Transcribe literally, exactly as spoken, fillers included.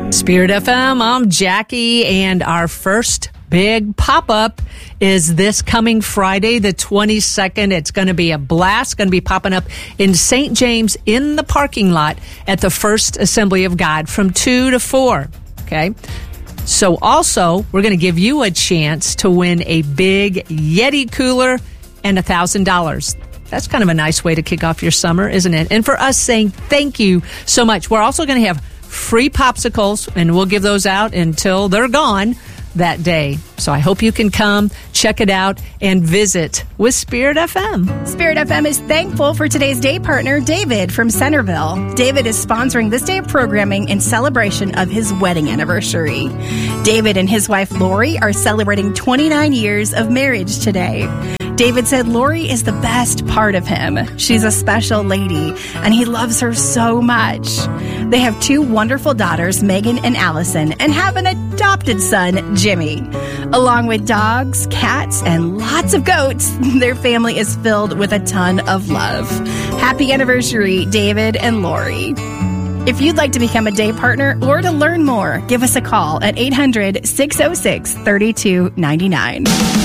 Spirit F M, I'm Jackie, and our first big pop-up is this coming Friday, the twenty-second. It's going to be a blast. Going to be popping up in Saint James in the parking lot at the First Assembly of God from two to four. Okay? So also, we're going to give you a chance to win a big Yeti cooler and one thousand dollars. That's kind of a nice way to kick off your summer, isn't it? And for us saying thank you so much, we're also going to have free popsicles, and we'll give those out until they're gone that day. So I hope you can come, check it out, and visit with Spirit F M. Spirit F M is thankful for today's day partner, David from Centerville. David is sponsoring this day of programming in celebration of his wedding anniversary. David and his wife, Lori, are celebrating twenty-nine years of marriage today. David said Lori is the best part of him. She's a special lady, and he loves her so much. They have two wonderful daughters, Megan and Allison, and have an adopted son, Jimmy. Along with dogs, cats, and lots of goats, their family is filled with a ton of love. Happy anniversary, David and Lori. If you'd like to become a day partner or to learn more, give us a call at eight hundred, six oh six, three two nine nine.